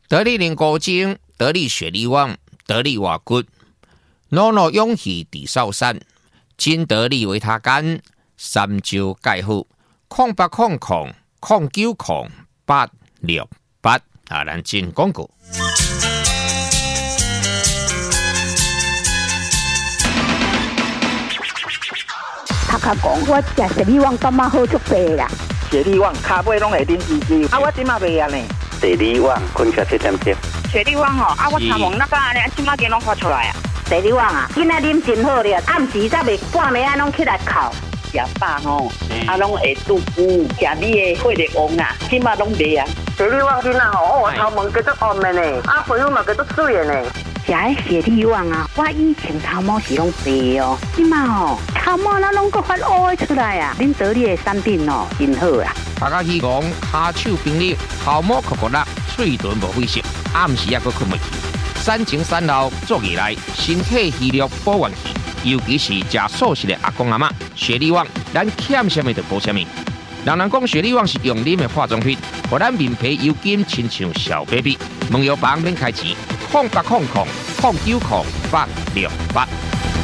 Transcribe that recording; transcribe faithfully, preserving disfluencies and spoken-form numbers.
得力零高精，得力雪力旺，得力瓦骨，诺诺勇气地少山，金得力维他干，三招介好，空八空空，空九空八六八啊！咱进广告。 头壳讲，我食雪力旺感觉好足济啦。 雪力旺骹尾拢会顶支支，啊，我即马袂啊呢。 雪力旺困觉七点钟。 雪力旺吼，啊，我参望那个安尼，即马间拢发出来啊。 雪力旺啊，今仔啉真好咧，暗时才袂半暝啊拢起来哭。 食饱吼，啊，拢会肚腹，食你的血力旺啊，即马拢袂啊。 雪力旺囡仔吼，我头毛叫做红的呢，啊，皮肤嘛叫做水的呢。 食迄雪力旺啊，我以前头毛是拢白哦，即马吼头毛那拢个发乌的出来啊！恁得力的产品哦，真好啊！ 大家希望骹手冰凉，头毛酷酷辣，嘴唇无灰色，暗时也阁困袂去。产前产后做起来，身体虚弱保元气，尤其是食素食的阿公阿嬷，雪力旺咱欠什么就补什么。人人讲雪力旺是用啉的化妆品，互咱面皮油紧，亲像小 baby。问药房免开钱，空八空空空九空八六八。